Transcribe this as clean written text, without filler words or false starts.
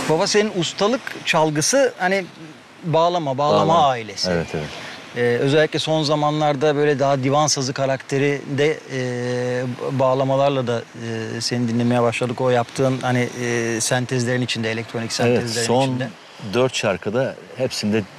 Baba senin ustalık çalgısı hani bağlama ailesi. Evet, evet. Özellikle son zamanlarda böyle daha divan sazı karakterinde bağlamalarla da seni dinlemeye başladık. O yaptığın hani sentezlerin içinde, elektronik Evet, sentezlerin son içinde. 4 şarkıda hepsinde